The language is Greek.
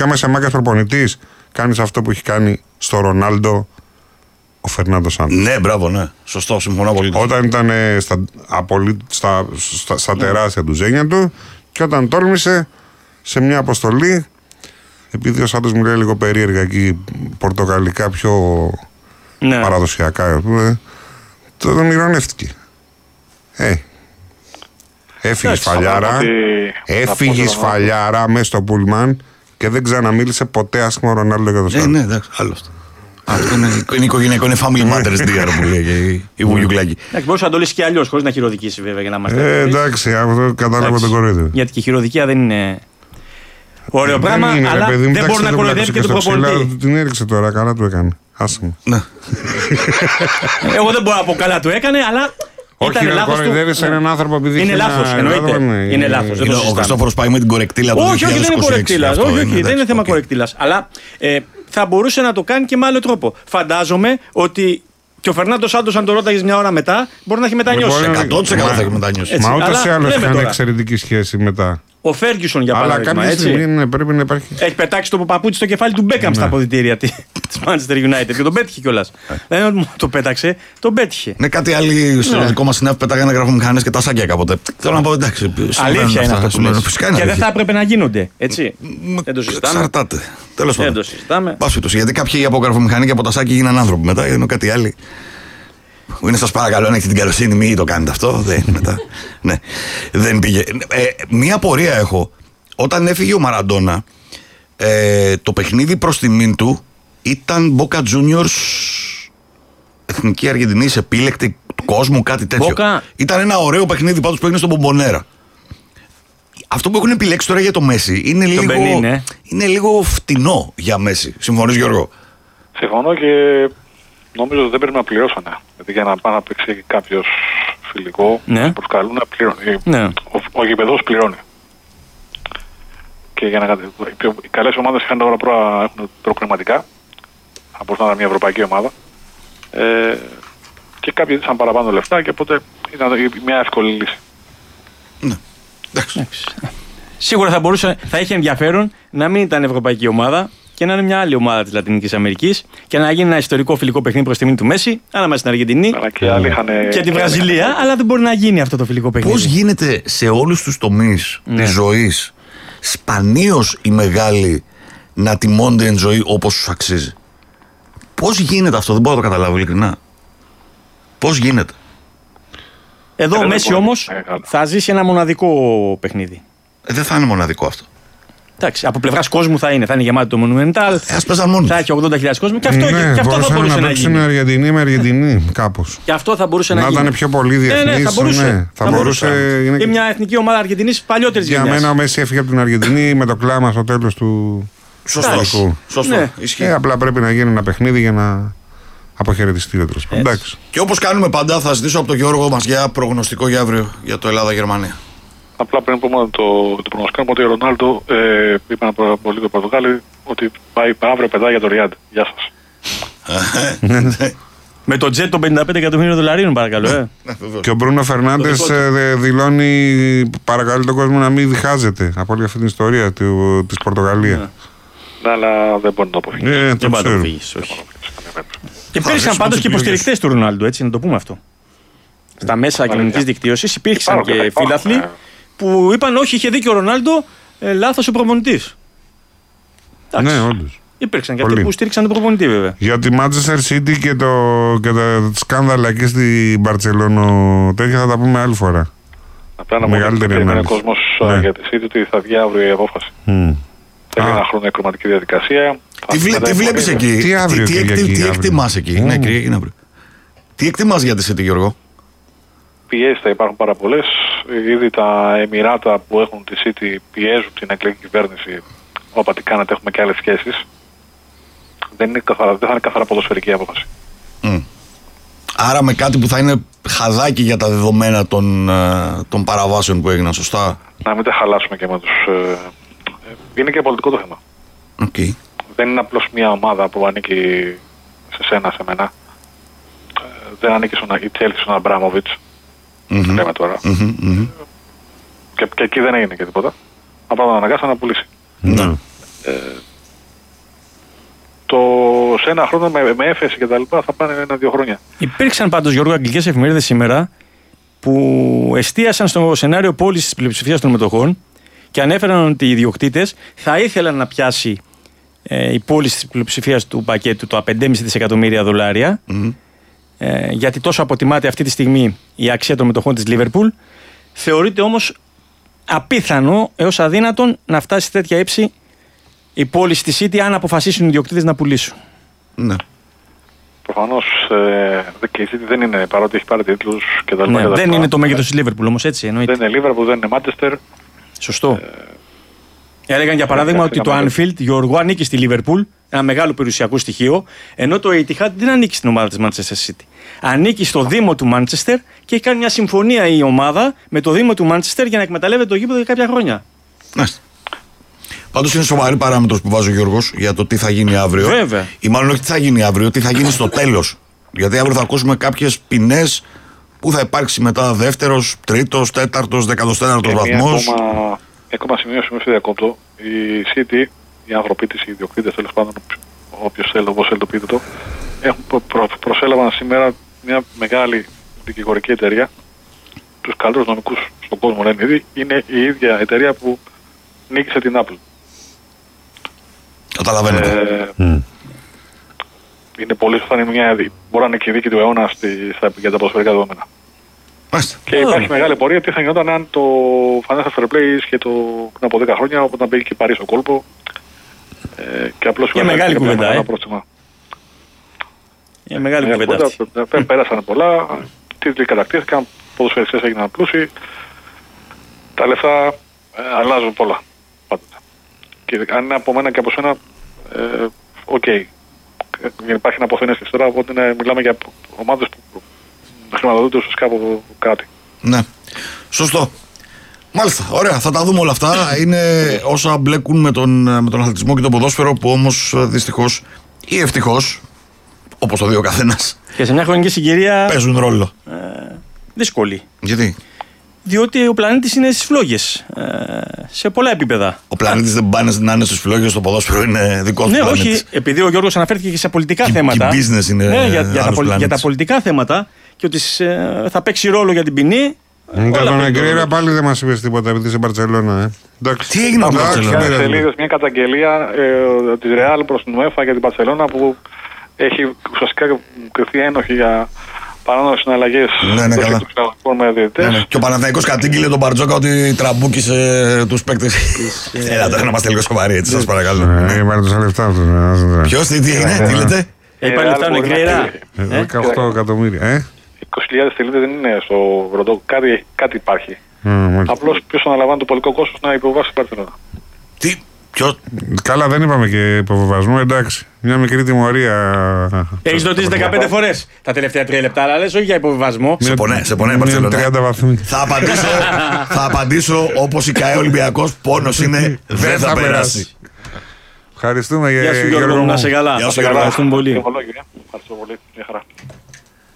άμα είσαι μάγκας προπονητής, κάνεις αυτό που έχει κάνει στο Ρονάλντο ο Φερνάντο Σάντος. Ναι, μπράβο, ναι. Σωστό, συμφωνώ πολύ. Όταν ήταν στα τεράστια του ζένια του και όταν τόλμησε σε μια αποστολή, επειδή ο Σάντος μιλάει λίγο περίεργα εκεί, πορτογαλικά πιο παραδοσιακά, τον ηρωνεύτηκε. Έφυγε σφαλιάρα μέσα στο πουλμάν και δεν ξαναμίλησε ποτέ άσχημα ο Ρονάλντο για το Σάντος. Ναι, εντάξει, άλλο αυτό. Αυτό είναι οικογενειακό, είναι family matters DR που λέει η Βουγιουκλάκη. Εντάξει, μπορούσε να το λύσει και αλλιώς, χωρίς να χειροδικήσει βέβαια για να είμαστε. Εντάξει, αυτό κατάλαβα τον κοροϊδεύει. Γιατί και η χειροδικία δεν είναι ωραίο πράγμα, αλλά δεν μπορεί να κοροϊδεύει και τον προπονητή. Την έριξε τώρα, καλά του έκανε. Άσχημα. Εγώ δεν μπορώ να πω καλά του έκανε, αλλά. Όχι, να κοροϊδεύεις έναν άνθρωπο επειδή είναι λάθος, εννοείται. Είναι λάθος. Ο Χριστόφορος πάει με την κορεκτήλα του 2026. Όχι, δεν είναι κορεκτήλας. Όχι, δεν είναι θέμα κορεκτήλας. Αλλά θα μπορούσε να το κάνει και με άλλο τρόπο. Φαντάζομαι ότι και ο Φερνάντο Σάντος, αν το ρώταγες μια ώρα μετά, μπορεί να έχει μετανιώσει. 100% θα έχει μετανιώσει. Μα ούτως ή άλλως είχαν εξαιρετική σχέση μετά. Ο Φέργκισον για παράδειγμα. Αλλά κάποια στιγμή πρέπει να υπάρχει. Έχει πετάξει το παπούτσι στο κεφάλι του Μπέκαμ στα αποδυτήρια τη Manchester United και τον πέτυχε κιόλας. Δεν είναι ότι το πέταξε, τον πέτυχε. Ναι, κάτι άλλοι στο δικό μας συνάδελφο πέταγαν γραφομηχανές και τα σάκια κάποτε. Θέλω να πω εντάξει. Αλήθεια είναι αυτό που λες. Και δεν θα έπρεπε να γίνονται. Έτσι. Δεν το συζητάμε. Εξαρτάται. Τέλος πάντων. Δεν το συζητάμε. Γιατί κάποιοι από γραφομηχανή και από τα σάκια γίνανε άνθρωποι μετά, ενώ κάτι άλλοι. Είναι σας παρακαλώ να έχετε την καλοσύνη, μην το κάνετε αυτό. Δεν μετά. Ναι, δεν πήγε. Μία απορία έχω. Όταν έφυγε ο Μαραντόνα, το παιχνίδι προς τιμήν του ήταν Boca Juniors Εθνική Αργεντινής, επίλεκτη του κόσμου, κάτι τέτοιο. Ήταν ένα ωραίο παιχνίδι πάντως που έγινε στον Μπομπονέρα. Αυτό που έχουν επιλέξει τώρα για το Μέση είναι λίγο φτηνό για Μέση. Συμφωνείς, Γιώργο? Συμφωνώ και νομίζω ότι δεν πρέπει να πληρώσανε. Γιατί για να πάει να παίξει κάποιος φιλικό, προσκαλούν να πληρώνει. Ναι. Ο γηπεδός πληρώνει. Και για να οι καλές ομάδες είχαν τώρα έχουν προκριματικά. Θα μπορούσαν να είναι μια ευρωπαϊκή ομάδα. Και κάποιοι ζήτησαν παραπάνω λεφτά και οπότε ήταν μια εύκολη λύση. Ναι. Εντάξει. Σίγουρα θα είχε ενδιαφέρον να μην ήταν ευρωπαϊκή ομάδα και να είναι μια άλλη ομάδα της Λατινικής Αμερικής και να γίνει ένα ιστορικό φιλικό παιχνίδι προς τιμή του Μέση, ανάμεσα στην Αργεντινή και τη Βραζιλία, αλλά δεν μπορεί να γίνει αυτό το φιλικό παιχνίδι. Πώς γίνεται σε όλους τους τομείς της ζωής σπανίως οι μεγάλοι να τιμώνται εν ζωή όπως τους αξίζει? Πώς γίνεται αυτό? Δεν μπορώ να το καταλάβω ειλικρινά. Πώς γίνεται? Εδώ ο Μέση όμως θα ζήσει ένα μοναδικό παιχνίδι. Δεν θα είναι μοναδικό αυτό. Εντάξει, από πλευράς κόσμου θα είναι γεμάτο το Monumental. Θα έχει 80.000 κόσμο και αυτό, και αυτό θα μπορούσε να γίνει. Να Αργεντινή με Αργεντινή κάπως. Και αυτό θα μπορούσε να γίνει. Να ήταν πιο πολύ διεθνής. Θα μπορούσε. Είναι μια εθνική ομάδα Αργεντινής παλιότερης γενιάς. Για μένα ο Μέση έφυγε από την Αργεντινή με το κλάμα στο τέλος του. Σωστό. Απλά πρέπει να γίνει ένα παιχνίδι για να αποχαιρετιστεί. Και όπως κάνουμε πάντα, θα ζητήσω από τον Γιώργο μας για προγνωστικό για αύριο για το Ελλάδα-Γερμανία. Απλά πριν πούμε το προγνωστικό ότι ο Ρονάλντο είπε ένα πολύ το Πορτογάλι ότι πάει αύριο πετάει για το Ριάντ. Γεια σας. Με το τζετ των 55 εκατομμύριων δολαρίων, παρακαλώ. Και ο Μπρούνο Φερνάντες δηλώνει, παρακαλεί τον κόσμο να μην διχάζεται από όλη αυτή την ιστορία της Πορτογαλίας. Ναι, αλλά δεν μπορεί να το αποφύγει. Δεν μπορεί να το αποφύγει. Και υπήρξαν πάντως και υποστηρικτές του Ρονάλντο, έτσι, να το πούμε αυτό. Στα μέσα κοινωνικής δικτύωσης υπήρξαν και φίλαθλοι που είπαν όχι, είχε δίκιο ο Ρονάλντο, λάθος ο προπονητής. Ναι, όντως. Υπήρξαν και αυτοί που στήριξαν τον προπονητή, βέβαια. Για τη Manchester City και τα σκάνδαλα εκεί στην Μπαρτσελόνο, τέτοια θα τα πούμε άλλη φορά. Απλά να περιμένει ο κόσμος για τη City ότι θα βγει αύριο η απόφαση. Θέλει ένα χρόνο η κομματική διαδικασία. Τι βλέπεις εκεί, τι εκτιμάς εκεί? Ναι, κύριε, τι εκτιμάς για τη City, Γιώργο? Πιέσεις θα υπάρχουν πάρα πολλές. Ήδη τα Εμιράτα που έχουν τη City πιέζουν την εκλογική κυβέρνηση. Όπα τι κάνετε, έχουμε και άλλες σχέσεις. Δεν θα είναι καθαρά ποδοσφαιρική η απόφαση. Άρα με κάτι που θα είναι χαδάκι για τα δεδομένα των παραβάσεων που έγιναν, σωστά? Να μην τα χαλάσουμε και με τους... είναι και πολιτικό το θέμα. Δεν είναι απλώς μια ομάδα που ανήκει σε σένα, σε μένα. Δεν ανήκει η Chelsea στον Αμπράμοβιτς. Λέμε τώρα. Και εκεί δεν έγινε και τίποτα. Απλά τον αναγκάσαν να πουλήσει. σε ένα χρόνο με έφεση και τα λοιπά θα πάνε 1-2 χρόνια. Υπήρξαν πάντως, Γιώργο, αγγλικές εφημερίδες σήμερα που εστίασαν στο σενάριο πώλησης της πλειοψηφίας των μετοχών και ανέφεραν ότι οι ιδιοκτήτες θα ήθελαν να πιάσει η πώληση της πλειοψηφίας του πακέτου το 5,5 δισεκατομμύρια δολάρια, γιατί τόσο αποτιμάται αυτή τη στιγμή η αξία των μετοχών της Liverpool. Θεωρείται όμως απίθανο έως αδύνατον να φτάσει σε τέτοια ύψη η πώληση της City αν αποφασίσουν οι ιδιοκτήτες να πουλήσουν. Ναι. Προφανώς και η City δεν είναι, παρότι έχει πάρει τίτλους και τα λοιπά. Ναι, δεν είναι το μέγεθος της Liverpool όμως, έτσι εννοείται. Δεν είναι Liverpool, δεν είναι Manchester. Σωστό. Έλεγαν για παράδειγμα ότι το Anfield, Γιώργο, ανήκει στη Liverpool, ένα μεγάλο περιουσιακό στοιχείο, ενώ το Etihad δεν ανήκει στην ομάδα της Manchester City. Ανήκει στο Δήμο του Manchester και έχει κάνει μια συμφωνία η ομάδα με το Δήμο του Manchester για να εκμεταλλεύεται το γήπεδο για κάποια χρόνια. Πάντως είναι σοβαρή παράμετρος που βάζει ο Γιώργος για το τι θα γίνει αύριο. Βέβαια. Ή μάλλον όχι τι θα γίνει αύριο, τι θα γίνει στο τέλος. Γιατί αύριο θα ακούσουμε κάποιες ποινές που θα υπάρξει μετά δεύτερος, τρίτος, τέταρτος, 14ος βαθμός. Ακόμα σημείο σε διακόπτω. Η City, οι άνθρωποι της, οι ιδιοκτήτες τέλος πάντων, όποιος θέλει, όπως θέλει το πείτε το, προσέλαβαν σήμερα μια μεγάλη δικηγορική εταιρεία. Τους καλύτερους νομικούς στον κόσμο λένε ήδη. Είναι η ίδια εταιρεία που νίκησε την Apple. Καταλαβαίνετε. Είναι πολύ σωστά, είναι μια, μπορεί να είναι και η δίκη του αιώνα για τα ποδοσφαιρικά δεδομένα. Και υπάρχει μεγάλη πορεία τι θα γινόταν αν το Financial Fair Play ίσχυε πριν από 10 χρόνια, όταν μπήκε και η Παρί στο κόλπο. Και απλώς και μεγάλη κουβέντα. Μεγάλη κουβέντα. Πέρασαν πολλά, τίτλοι κατακτήθηκαν, ποδοσφαιριστές έγιναν πλούσιοι. Τα λεφτά αλλάζουν πολλά. Πάντοτε. Και αν είναι από μένα και από σένα, οκ. Υπάρχει ένα αποθενέστη τώρα, οπότε μιλάμε για ομάδες που χρηματοδοτούνται ουσιαστικά από κάτι. Ναι, σωστό. Μάλιστα, ωραία, θα τα δούμε όλα αυτά. Είναι όσα μπλέκουν με τον αθλητισμό και το ποδόσφαιρο, που όμως δυστυχώς ή ευτυχώς, όπως το δει ο καθένας, και σε μια χρονική συγκυρία παίζουν ρόλο. Δύσκολη. Γιατί? Διότι ο πλανήτης είναι στις φλόγες. Σε πολλά επίπεδα. Ο πλανήτης δεν πάνε να είναι στις φλόγες, στο ποδόσφαιρο είναι δικό του πλανήτης. Όχι, επειδή ο Γιώργος αναφέρθηκε και σε πολιτικά θέματα. Και business είναι για τα πολιτικά θέματα και ότι θα παίξει ρόλο για την ποινή. Για τον Εγκρέιρα πάλι δεν μας είπες τίποτα επειδή είσαι Μπαρτσελώνα. Τι έγινε από Μπαρτσελώνα? Σελίδες μια καταγγελία της Real προς την UEFA για την Μπαρτσελώνα που έχει ουσιαστικά κρυφθεί ένοχη για παράνομες συναλλαγές. Ναι, καλά. Ναι. Και ο Παναθηναϊκός κατήγγειλε τον Μπαρτζόκα ότι τραμπούκησε τους παίκτες. Έλα τώρα να είμαστε λίγο σοβαροί, έτσι, σας παρακαλώ. Πάρε τους λεφτά του. Ποιος, τι είναι, τι λέτε? Πάρε λεφτά ο Εγκρέιρα. 18 εκατομμύρια. 20.000 σελίδες δεν είναι στο Ροντό. Κάτι υπάρχει. Απλώς ποιος αναλαμβάνει το πολιτικό κόστος να υποβάσει η Μπαρτσελώνα. Τι, ποιο? Καλά, δεν είπαμε και υποβιβασμό, εντάξει. Μια μικρή τιμωρία. Έχεις ρωτήσει 15 φορές τα τελευταία 3 λεπτά, αλλά λες όχι για υποβιβασμό. Σε πονάει η Μπαρτσελώνα. 30 βαθμοί. Θα απαντήσω όπως η ΚΑΕ Ολυμπιακός. Πόνος είναι, δεν θα περάσει. Ευχαριστούμε. Γεια σου Γιώργο, να σε καλά. Ευχαριστούμε πολύ. Ευχαριστώ πολύ. Μια χαρά.